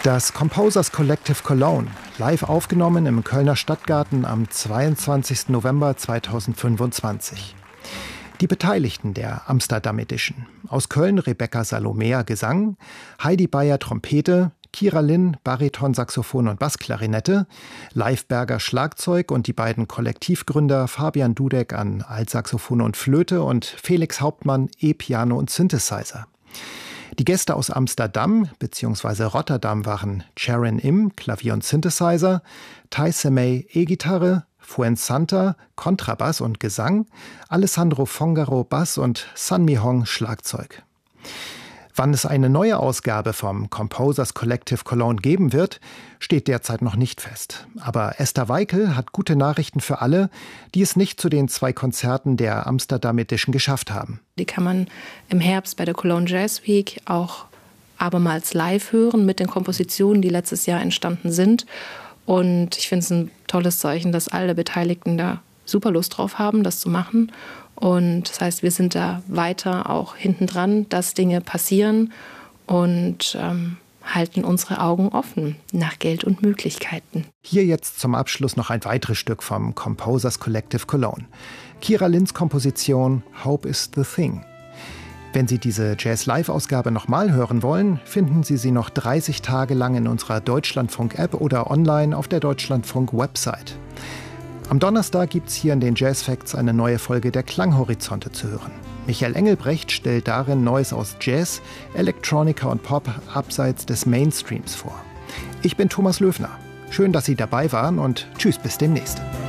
Das Composers Collective Cologne, live aufgenommen im Kölner Stadtgarten am 22. November 2025. Die Beteiligten der Amsterdam Edition: aus Köln Rebecca Salomea Gesang, Heidi Bayer Trompete, Kira Lin Bariton, Saxophon und Bassklarinette, Leif Berger Schlagzeug und die beiden Kollektivgründer Fabian Dudek an Altsaxophon und Flöte und Felix Hauptmann E-Piano und Synthesizer. Die Gäste aus Amsterdam bzw. Rotterdam waren Sharon Im, Klavier und Synthesizer, Tai Semei, E-Gitarre, Fuen Santa, Kontrabass und Gesang, Alessandro Fongaro, Bass und San Mi Hong, Schlagzeug. Wann es eine neue Ausgabe vom Composers Collective Cologne geben wird, steht derzeit noch nicht fest. Aber Esther Weikel hat gute Nachrichten für alle, die es nicht zu den 2 Konzerten der Amsterdam Edition geschafft haben. Die kann man im Herbst bei der Cologne Jazz Week auch abermals live hören mit den Kompositionen, die letztes Jahr entstanden sind. Und ich finde es ein tolles Zeichen, dass alle Beteiligten da super Lust drauf haben, das zu machen. Und das heißt, wir sind da weiter auch hinten dran, dass Dinge passieren und halten unsere Augen offen nach Geld und Möglichkeiten. Hier jetzt zum Abschluss noch ein weiteres Stück vom Composers Collective Cologne. Kira Lins Komposition Hope is the Thing. Wenn Sie diese Jazz-Live-Ausgabe nochmal hören wollen, finden Sie sie noch 30 Tage lang in unserer Deutschlandfunk-App oder online auf der Deutschlandfunk-Website. Am Donnerstag gibt's hier in den Jazz Facts eine neue Folge der Klanghorizonte zu hören. Michael Engelbrecht stellt darin Neues aus Jazz, Electronica und Pop abseits des Mainstreams vor. Ich bin Thomas Löfner. Schön, dass Sie dabei waren und tschüss, bis demnächst.